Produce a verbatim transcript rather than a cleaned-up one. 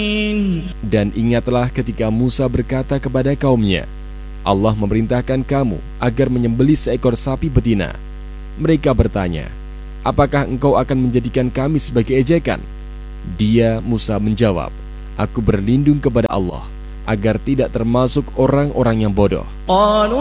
Dan ingatlah ketika Musa berkata kepada kaumnya, Allah memerintahkan kamu agar menyembelih seekor sapi betina. Mereka bertanya, apakah engkau akan menjadikan kami sebagai ejekan? Dia, Musa, menjawab, aku berlindung kepada Allah agar tidak termasuk orang-orang yang bodoh.